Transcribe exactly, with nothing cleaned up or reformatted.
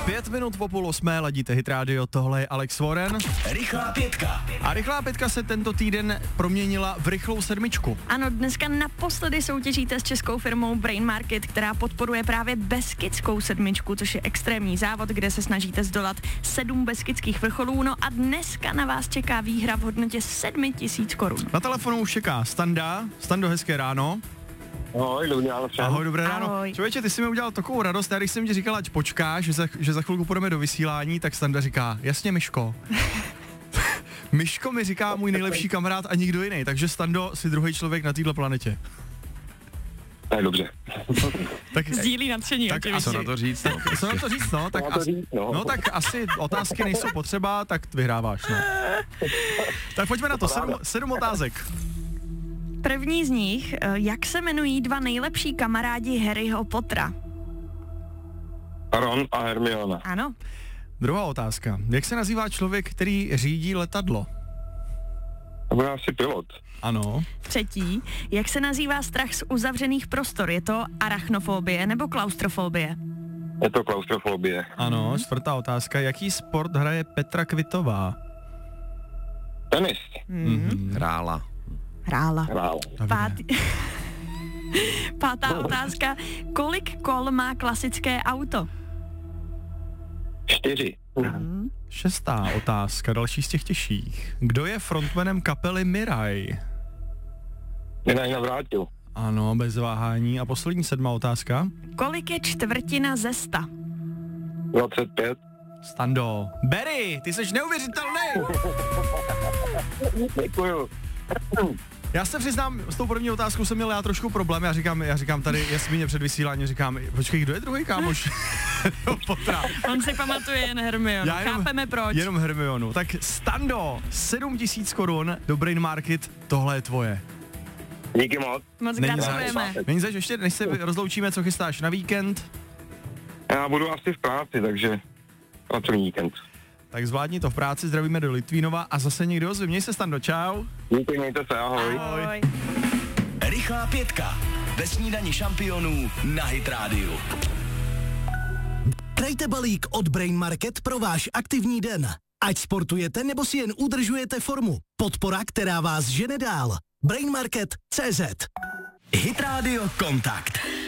Pět minut po půl osmé ladíte Hit Radio, tohle je Alex Warren. Rychlá pětka. A rychlá pětka se tento týden proměnila v rychlou sedmičku. Ano, dneska naposledy soutěžíte s českou firmou Brain Market, která podporuje právě beskidskou sedmičku, což je extrémní závod, kde se snažíte zdolat sedm beskidských vrcholů. No a dneska na vás čeká výhra v hodnotě sedm tisíc korun. Na telefonu už čeká Standa. Stando, hezké ráno. Ahoj, dobrý ráno všem. Ahoj, dobré ráno. Ahoj. Člověče, ty jsi mi udělal takovou radost, já když jsem ti říkal, ať počkáš, že za, že za chvilku půjdeme do vysílání, tak Standa říká, jasně Myško. Myško mi říká můj nejlepší kamarád a nikdo jiný, takže Stando, si druhý člověk na této planetě. Tak dobře. Tak, Sdílí nadšení, tak a co na to říct? No, co na to říct, no? Tak, Co na to asi, říct, no? no tak asi otázky nejsou potřeba, tak vyhráváš, no. Tak pojďme na to, sedm, sedm otázek. První z nich, jak se jmenují dva nejlepší kamarádi Harryho Pottera? Ron a Hermiona. Ano. Druhá otázka. Jak se nazývá člověk, který řídí letadlo? To bude asi pilot. Ano. Třetí, jak se nazývá strach z uzavřených prostor? Je to arachnofobie nebo klaustrofobie? Je to klaustrofobie. Ano, čtvrtá otázka. Jaký sport hraje Petra Kvitová? Tenis. Mm-hmm. Hrála. Hrála. Hrál. Pátý... Pátá otázka. Kolik kol má klasické auto? Čtyři. Šestá otázka, další z těch těžších. Kdo je frontmanem kapely Miraj? Jinaj navrátil. Ano, bez váhání. A poslední sedmá otázka. Kolik je čtvrtina ze sta? dvacet pět. Stando. Barry, ty jsi neuvěřitelný! Děkuju. Já se přiznám, s tou první otázkou jsem měl já trošku problém. Já říkám, já říkám tady Jasmíně před vysíláním, říkám, počkej, kdo je druhý kámoš? Potra. On si pamatuje jen Hermionu, chápeme proč. Jenom Hermionu. Tak Stando, sedm tisíc korun do Brain Market, tohle je tvoje. Díky moc. Moc Není gratulujeme. zač. Není zač, ještě než se rozloučíme, co chystáš na víkend? Já budu asi v práci, takže pracovní víkend. Tak zvládni to v práci, zdravíme do Litvínova a zase někdo ozve. Měj se, Stando, čau. Díky, mějte se, ahoj. Ahoj. Rychlá pětka. Ve snídani šampionů na Hit Radio. Krajte balík od Brain Market pro váš aktivní den. Ať sportujete nebo si jen udržujete formu. Podpora, která vás žene dál. Brain Market tečka cé zet. Hit Radio Kontakt.